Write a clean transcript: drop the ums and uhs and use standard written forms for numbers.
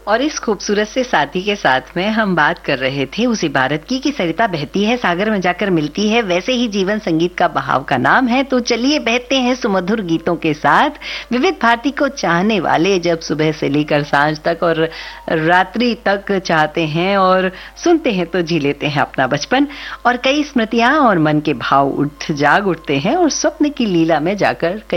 और इस खूबसूरत से साथी के साथ में हम बात कर रहे थे उस इबारत की कि सरिता बहती है सागर में जाकर मिलती है, वैसे ही जीवन संगीत का बहाव का नाम है। तो चलिए बहते हैं सुमधुर गीतों के साथ। विविध भारती को चाहने वाले जब सुबह से लेकर सांझ तक और रात्रि तक चाहते हैं और सुनते हैं तो जी लेते हैं अपना बचपन और कई स्मृतियां और मन के भाव जाग उठते हैं और स्वप्न की लीला में जाकर